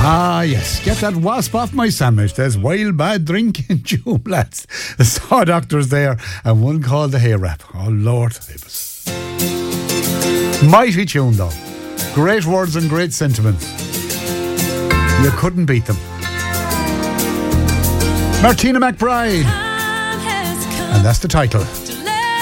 Ah, yes. Get that wasp off my sandwich. There's wild bad drink in June, lads. The Saw Doctors there, and one called the Hay Rap. Oh, Lord. It was mighty tune, though. Great words and great sentiments. You couldn't beat them. Martina McBride. And that's the title.